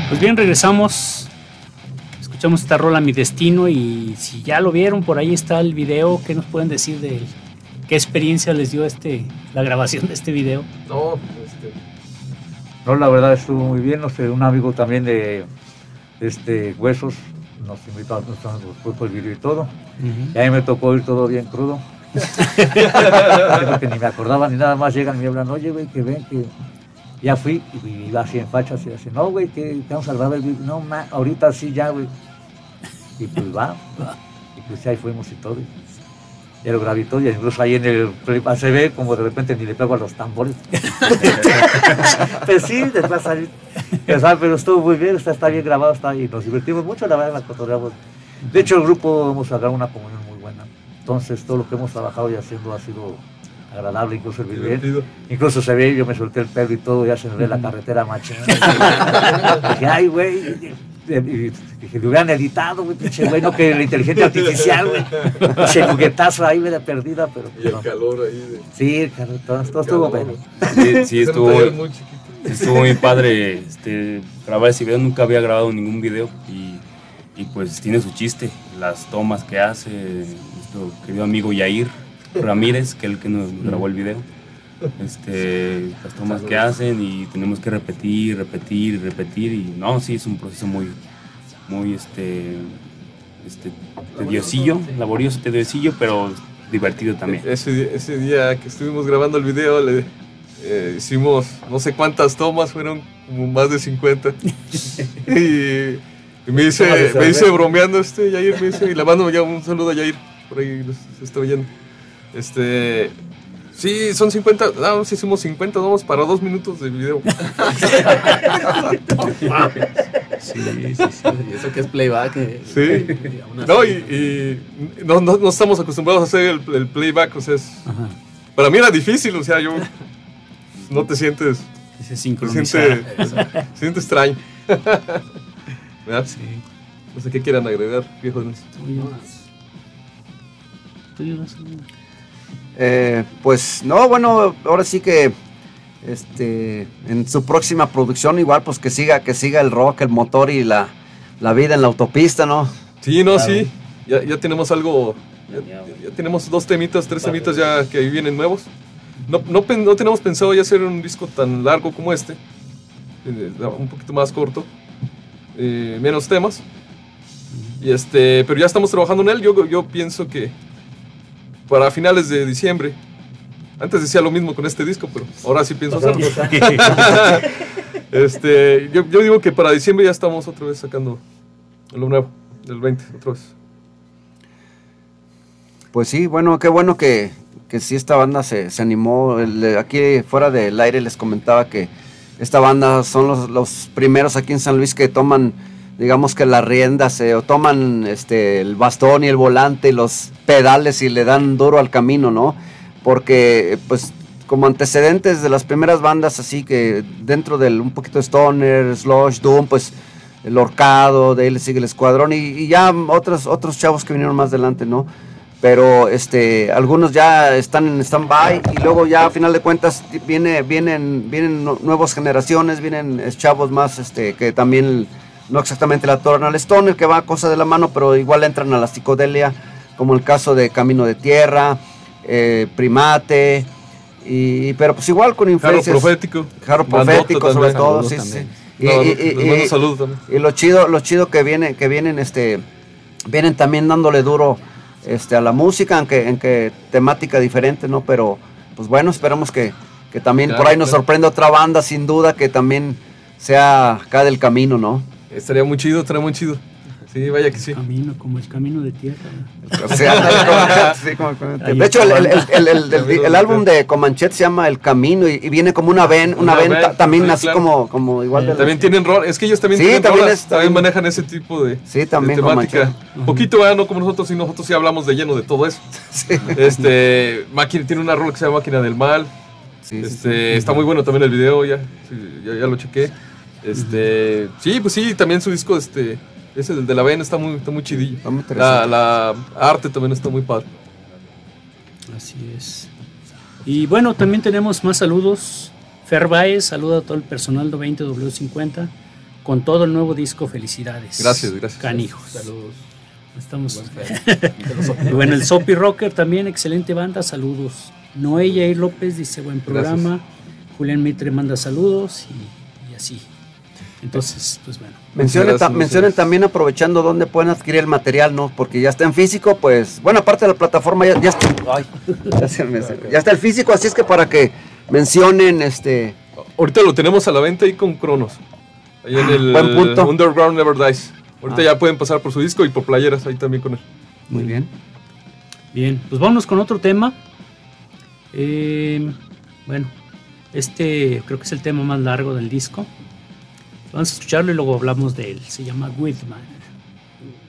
Pues bien, regresamos. Escuchamos esta rola Mi Destino y si ya lo vieron, por ahí está el video. ¿Qué nos pueden decir de él? ¿Qué experiencia les dio la grabación de este video? No, la verdad estuvo muy bien. No sé, un amigo también de Huesos nos invitó a nosotros el video y todo. Uh-huh. Y a mí me tocó ir todo bien crudo. Que ni me acordaba ni nada más. Llegan y me hablan, oye, güey, que ven, que ya fui y iba así en facha, así, no, güey, que vamos a grabar el video. No, ahorita sí ya, güey. Y pues va. Y pues ahí fuimos y todo. Ya lo grabé todo, y incluso ahí en el playback se ve como de repente ni le pego a los tambores. Pues sí, después salir. Pero estuvo muy bien, está bien grabado, y nos divertimos mucho, la verdad, la cotorreamos. De hecho, el grupo hemos agarrado una comunión muy buena. Entonces, todo lo que hemos trabajado y haciendo ha sido agradable, incluso el video. Incluso se ve, yo me solté el pelo y todo, ya se me ve la carretera machina. Dije, ay, güey. Que lo hubieran editado, güey, pinche güey, no que la inteligencia artificial, güey. Pinche juguetazo ahí, media perdida, pero. Y el calor ahí. Sí, el calor, todo estuvo bueno. Sí, estuvo muy padre grabar ese video. Nunca había grabado ningún video y pues tiene su chiste. Las tomas que hace nuestro querido amigo Yair Ramírez, que es el que nos grabó el video. Las tomas que hacen y tenemos que repetir y no, sí es un proceso muy tediosillo, laborioso, tediosillo, pero divertido también. Ese día que estuvimos grabando el video hicimos no sé cuántas tomas, fueron como más de 50 y me dice bromeando Yair, me dice, y le mando ya un saludo a Yair, por ahí se está oyendo. Sí, son 50, no, sí hicimos 50 tomos para 2 minutos de video. Sí. Y eso que es playback. Sí. No, y no estamos acostumbrados a hacer el playback, o sea, para mí era difícil, o sea, yo no te sientes. Se sincronizar. Se siente extraño. ¿Verdad? Sí. No sé qué quieran agregar, viejos. Pues no, bueno, ahora sí que en su próxima producción igual pues que siga el rock, el motor y la vida en la autopista, ¿no? Sí, no, claro. Sí, ya tenemos algo, ya tenemos 2 temitas, 3 temitas ya que ahí vienen nuevos. No tenemos pensado ya hacer un disco tan largo como un poquito más corto, menos temas, y pero ya estamos trabajando en él. Yo pienso que para finales de diciembre. Antes decía lo mismo con este disco, pero ahora sí pienso hacerlo. Yo digo que para diciembre ya estamos otra vez sacando lo nuevo, del 20, otra vez. Pues sí, bueno, qué bueno que sí esta banda se animó. Aquí fuera del aire les comentaba que esta banda son los primeros aquí en San Luis que toman, digamos que las riendas, o toman el bastón y el volante y los pedales y le dan duro al camino, ¿no? Porque, pues, como antecedentes de las primeras bandas, así que dentro del un poquito de stoner, slush, doom, pues, el Horcado, de ahí le sigue el Escuadrón y ya otros chavos que vinieron más adelante, ¿no? Pero, algunos ya están en stand-by y luego ya a final de cuentas vienen nuevas generaciones, vienen chavos más, que también no exactamente la torna al stoner, que va a cosa de la mano, pero igual entran a la psicodelia, como el caso de Camino de Tierra, Primate, pero pues igual con influencias. Jarro profético sobre todo, sí. Y saludos también. Y lo chido que vienen vienen también dándole duro a la música, en que temática diferente, ¿no? Pero pues bueno, esperamos que también por ahí nos sorprenda otra banda, sin duda, que también sea acá del camino, ¿no? Estaría muy chido. Sí, vaya que sí. Como el Camino de Tierra. O sea, sí, de hecho, el álbum de Comanchet se llama El Camino y viene como una venta también, sí, así claro. como igual de también tienen rol, es que ellos también tienen rolas, también manejan ese tipo de temática. Un poquito, no como nosotros, y nosotros sí hablamos de lleno de todo eso. Sí. Máquina tiene una rola que se llama Máquina del Mal. Sí, está muy bueno también el video, ya lo chequé. Sí, pues sí, también su disco, ese del de la Ven está muy chidillo. Está muy interesante. La arte también está muy padre. Así es. Y bueno, también tenemos más saludos. Fer Baez, saluda a todo el personal de 20W50. con todo el nuevo disco. Felicidades. Gracias. Canijos. Saludos. Estamos. Buen Y bueno, el Sopi Rocker también, excelente banda, saludos. Noé Jair López dice buen programa. Julián Mitre manda saludos y así. Entonces, pues bueno. Mencionen también, aprovechando, dónde pueden adquirir el material, ¿no? Porque ya está en físico, pues, bueno, aparte de la plataforma ya está. Ya está el físico, así es que para que mencionen Ahorita lo tenemos a la venta ahí con Cronos. Ahí en el buen punto. Underground Never Dies. Ahorita ya pueden pasar por su disco y por playeras ahí también con él. Muy bien. Bien, pues vámonos con otro tema. Bueno, creo que es el tema más largo del disco. Vamos a escucharlo y luego hablamos de él. Se llama Whitman.